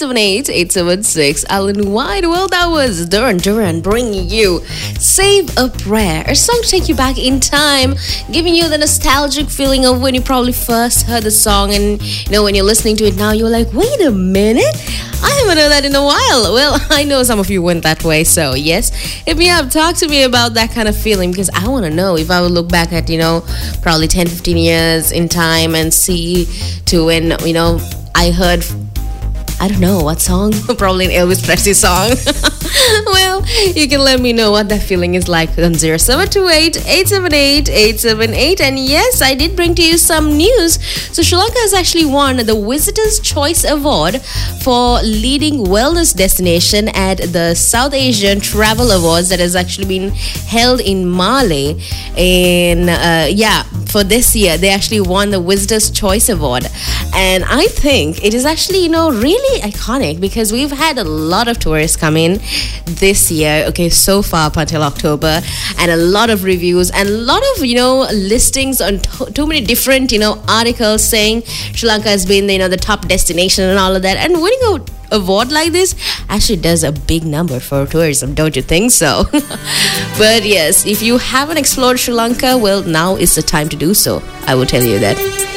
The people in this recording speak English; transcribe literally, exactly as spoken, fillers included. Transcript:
seven eight, eight seven six. Alan White. Well, that was Duran Duran bringing you Save a Prayer, a song to take you back in time, giving you the nostalgic feeling of when you probably first heard the song. And, you know, when you're listening to it now, you're like, wait a minute, I haven't heard that in a while. Well, I know some of you went that way, so yes, hit me up, talk to me about that kind of feeling, because I want to know if I would look back at, you know, probably ten, fifteen years in time and see to when, you know, I heard, I don't know what song, probably an Elvis Presley song. Well, you can let me know what that feeling is like on zero seven two eight, eight seven eight, eight seven eight. And yes, I did bring to you some news. So Sri Lanka has actually won the Visitor's Choice Award for leading wellness destination at the South Asian Travel Awards that has actually been held in Mali. And uh, yeah, for this year, they actually won the Visitor's Choice Award. And I think it is actually, you know, really iconic because we've had a lot of tourists come in this year, okay, so far up until October, and a lot of reviews and a lot of, you know, listings on to- too many different, you know, articles saying Sri Lanka has been, you know, the top destination and all of that. And winning a award like this actually does a big number for tourism, don't you think so? But yes, if you haven't explored Sri Lanka, well, now is the time to do so. I will tell you that.